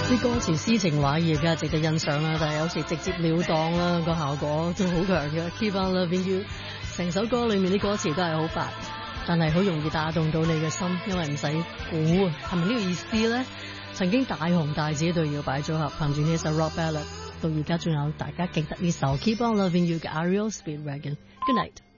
啲歌詞詩情畫意，梗係值得欣賞啦，但係有時直接了當啦，個效果都好強嘅。Keep on loving you， 成首歌裏面啲歌詞都係好白，但係好容易打動到你嘅心，因為唔使估啊，係咪呢個意思咧？曾經大紅大紫對搖擺組合，憑住呢首 Rock Ballad， 到而家仲有大家記得呢首 Keep on loving you 嘅 REO Speedwagon。Good night。